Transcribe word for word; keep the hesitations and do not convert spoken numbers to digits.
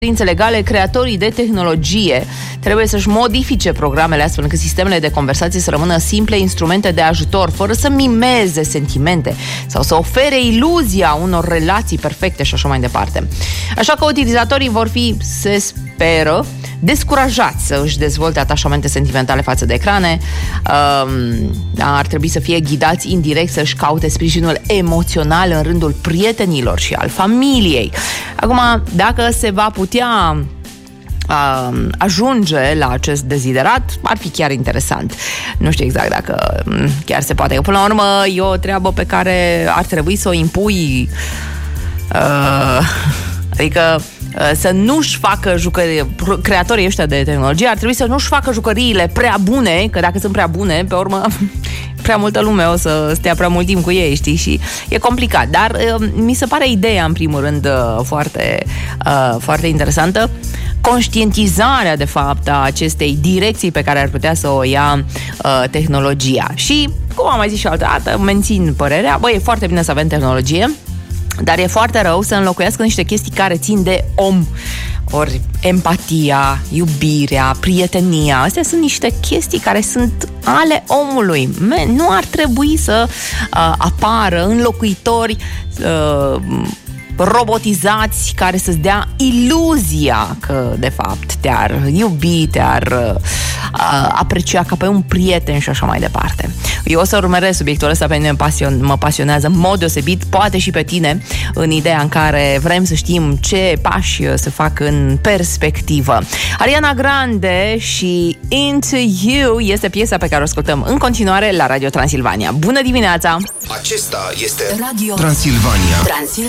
legale, creatorii de tehnologie trebuie să-și modifice programele astfel încât sistemele de conversație să rămână simple instrumente de ajutor, fără să mimeze sentimente sau să ofere iluzia unor relații perfecte și așa mai departe. Așa că utilizatorii vor fi, se speră, descurajați să își dezvolte atașamente sentimentale față de ecrane. Um, ar trebui să fie ghidați indirect să-și caute sprijinul emoțional în rândul prietenilor și al familiei. Acum, dacă se va putea uh, ajunge la acest deziderat, ar fi chiar interesant. Nu știu exact dacă chiar se poate. Până la urmă, e o treabă pe care ar trebui să o impui uh, adică să nu-și facă jucării, creatorii ăștia de tehnologie ar trebui să nu-și facă jucăriile prea bune, că dacă sunt prea bune, pe urmă prea multă lume o să stea prea mult timp cu ei, știi? Și e complicat, dar mi se pare ideea, în primul rând, foarte, foarte interesantă. Conștientizarea, de fapt, a acestei direcții pe care ar putea să o ia uh, tehnologia. Și, cum am mai zis și altă dată, mențin părerea, băi, e foarte bine să avem tehnologie, dar e foarte rău să înlocuiască niște chestii care țin de om. Ori empatia, iubirea, prietenia, astea sunt niște chestii care sunt ale omului. Man, nu ar trebui să uh, apară înlocuitori uh, robotizați care să-ți dea iluzia că, de fapt, te-ar iubi, te-ar uh, aprecia ca pe un prieten și așa mai departe. Eu o să urmăresc subiectul ăsta, pe mine pasion, mă pasionează în mod deosebit, poate și pe tine, în ideea în care vrem să știm ce pași se fac în perspectivă. Ariana Grande și Into You este piesa pe care o ascultăm în continuare la Radio Transilvania. Bună dimineața! Acesta este Radio Transilvania. Transilvania.